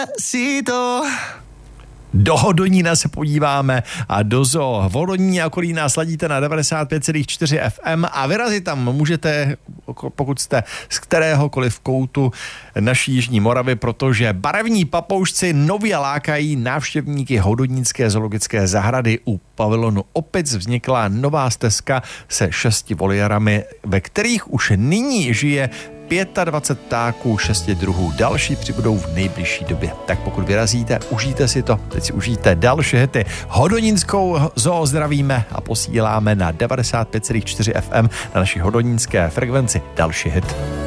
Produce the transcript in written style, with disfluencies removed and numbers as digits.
Despacito. Do Hodonína se podíváme a do zoo. V Hodoníně a okolí nás ladíte na 95,4 FM a vyrazit tam můžete, pokud jste z kteréhokoliv koutu naší Jižní Moravy, protože barevní papoušci nově lákají návštěvníky Hodonínské zoologické zahrady. U pavilonu Opic vznikla nová stezka se 6 voliérami, ve kterých už nyní žije 25 ptáků 6 druhů. Další přibudou v nejbližší době. Tak pokud vyrazíte, užijte si to. Teď si užijte další hity. Hodonínskou zoo zdravíme a posíláme na 95,4 FM na naší hodonínské frekvenci další hit.